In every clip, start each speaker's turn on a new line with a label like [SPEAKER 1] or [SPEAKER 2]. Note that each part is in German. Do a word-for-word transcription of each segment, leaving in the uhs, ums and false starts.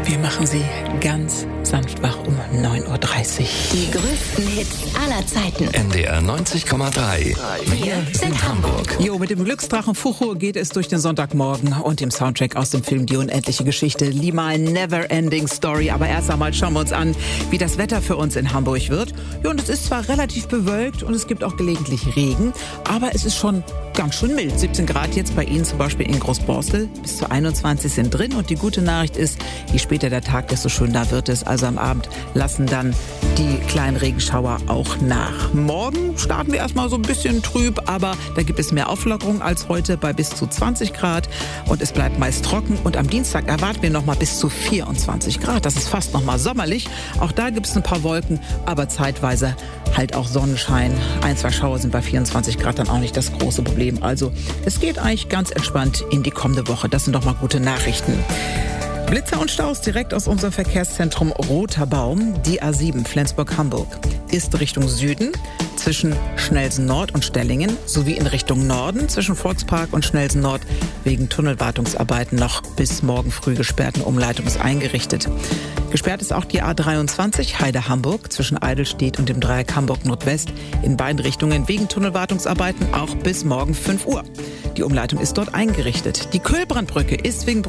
[SPEAKER 1] Wir machen Sie ganz sanft wach um neun Uhr dreißig.
[SPEAKER 2] Die größten Hits aller Zeiten.
[SPEAKER 3] N D R neunzig Komma drei.
[SPEAKER 2] Wir sind Hamburg.
[SPEAKER 1] Jo, mit dem Glücksdrachen Fucho geht es durch den Sonntagmorgen und dem Soundtrack aus dem Film Die unendliche Geschichte. Limahl Never Ending Story. Aber erst einmal schauen wir uns an, wie das Wetter für uns in Hamburg wird. Ja, und es ist zwar relativ bewölkt und es gibt auch gelegentlich Regen, aber es ist schon ganz schön mild. siebzehn Grad jetzt bei Ihnen zum Beispiel in Großborstel. Bis zu einundzwanzig sind drin. Und die gute Nachricht ist, je später der Tag, desto schöner wird es. Also am Abend lassen dann die kleinen Regenschauer auch nach. Morgen starten wir erstmal so ein bisschen trüb, aber da gibt es mehr Auflockerung als heute bei bis zu zwanzig Grad. Und es bleibt meist trocken. Und am Dienstag erwarten wir nochmal bis zu vierundzwanzig Grad. Das ist fast nochmal sommerlich. Auch da gibt es ein paar Wolken, aber zeitweise halt auch Sonnenschein. Ein, zwei Schauer sind bei vierundzwanzig Grad dann auch nicht das große Problem. Also es geht eigentlich ganz entspannt in die kommende Woche. Das sind doch mal gute Nachrichten. Blitzer und Staus direkt aus unserem Verkehrszentrum Roter Baum. Die A sieben Flensburg-Hamburg ist Richtung Süden zwischen Schnellsen Nord und Stellingen sowie in Richtung Norden zwischen Volkspark und Schnellsen Nord wegen Tunnelwartungsarbeiten noch bis morgen früh gesperrten Umleitung ist eingerichtet. Gesperrt ist auch die A dreiundzwanzig Heide-Hamburg zwischen Eidelstedt und dem Dreieck Hamburg Nordwest in beiden Richtungen wegen Tunnelwartungsarbeiten auch bis morgen fünf Uhr. Die Umleitung ist dort eingerichtet. Die Kühlbrandbrücke ist wegen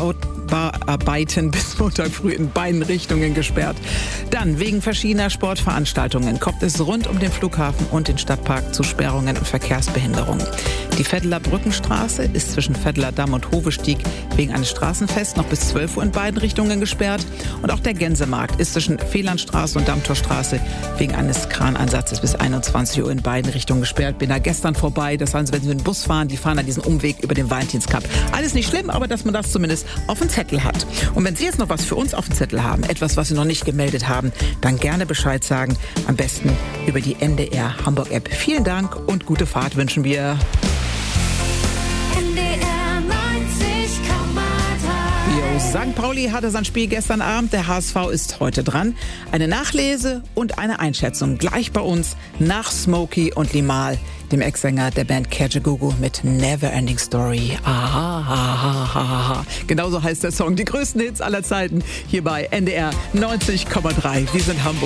[SPEAKER 1] Brückarbeiten bis Montag früh in beiden Richtungen gesperrt. Dann wegen verschiedener Sportveranstaltungen kommt es rund um den Flughafen und den Stadtpark zu Sperrungen und Verkehrsbehinderungen. Die Vetteler Brückenstraße ist zwischen Vetteler Damm und Hovestieg wegen eines Straßenfests noch bis zwölf Uhr in beiden Richtungen gesperrt. Und auch der Gänsemarkt ist zwischen Felandstraße und Dammtorstraße wegen eines Kraneinsatzes bis einundzwanzig Uhr in beiden Richtungen gesperrt. Bin da gestern vorbei. Das heißt, wenn Sie mit dem Bus fahren, die fahren dann diesen Umweg über den Valentinscup. Alles nicht schlimm, aber dass man das zumindest auf dem Zettel hat. Und wenn Sie jetzt noch was für uns auf dem Zettel haben, etwas, was Sie noch nicht gemeldet haben, dann gerne Bescheid sagen. Am besten über die N D R Hamburg App. Vielen Dank und gute Fahrt wünschen wir.
[SPEAKER 2] N D R neunzig Komma drei.
[SPEAKER 1] Jo, Sankt Pauli hatte sein Spiel gestern Abend. Der H S V ist heute dran. Eine Nachlese und eine Einschätzung gleich bei uns nach Smokey und Limahl, dem Ex-Sänger der Band Kajagoogoo mit Never Ending Story. Aha, aha, aha, aha. Genauso heißt der Song. Die größten Hits aller Zeiten hier bei N D R neunzig Komma drei. Wir sind Hamburg.